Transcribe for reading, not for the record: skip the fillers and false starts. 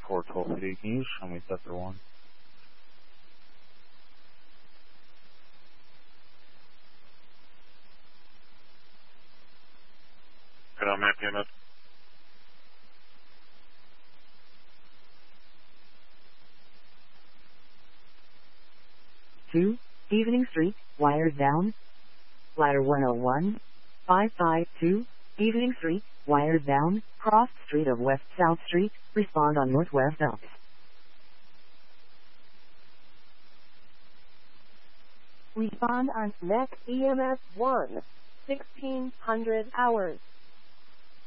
for toll-free. Can you show me sector 1? Can I map unit? 2, Evening Street, wires down. Ladder 101, 552, Evening Street, wires down, cross street of West South Street, respond on Northwest Elks. Respond on NEC EMS 1, 1600 hours.